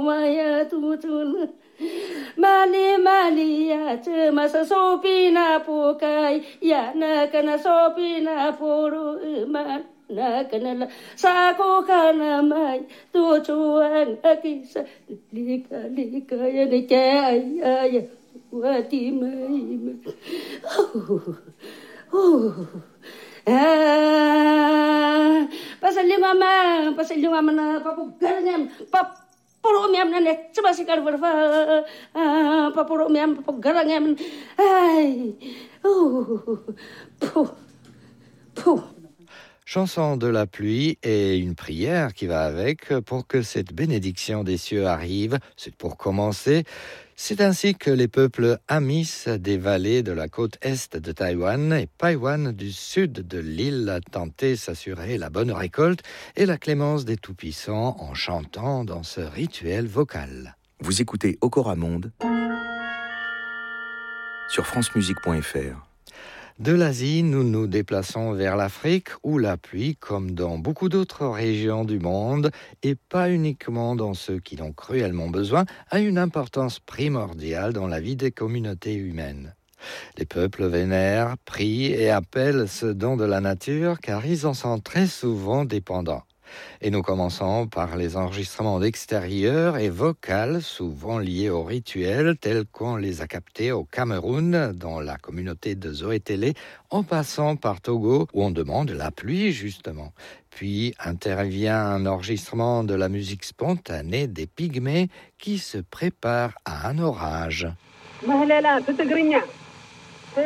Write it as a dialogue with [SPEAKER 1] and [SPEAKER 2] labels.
[SPEAKER 1] maya tutun mali mali ya ce masa sofi na pokai ya na kana sofi na poro man na kana sako kana mai tu chuan akisa lika lika ya ni ke ya wati mai pasalunga mana papugarnya papuro miam na net coba sikar berfa papuro miam papugarnya ai
[SPEAKER 2] Chanson de la pluie et une prière qui va avec pour que cette bénédiction des cieux arrive. C'est pour commencer. C'est ainsi que les peuples Amis des vallées de la côte est de Taïwan et Paiwan du sud de l'île tentaient s'assurer la bonne récolte et la clémence des Tout-Puissants en chantant dans ce rituel vocal.
[SPEAKER 3] Vous écoutez Okora Monde sur francemusique.fr.
[SPEAKER 2] De l'Asie, nous nous déplaçons vers l'Afrique où la pluie, comme dans beaucoup d'autres régions du monde, et pas uniquement dans ceux qui l'ont cruellement besoin, a une importance primordiale dans la vie des communautés humaines. Les peuples vénèrent, prient et appellent ce don de la nature car ils en sont très souvent dépendants. Et nous commençons par les enregistrements d'extérieur et vocales, souvent liés au rituel, tels qu'on les a captés au Cameroun, dans la communauté de Zoétélé, en passant par Togo, où on demande la pluie, justement. Puis intervient un enregistrement de la musique spontanée des Pygmées qui se préparent à un orage.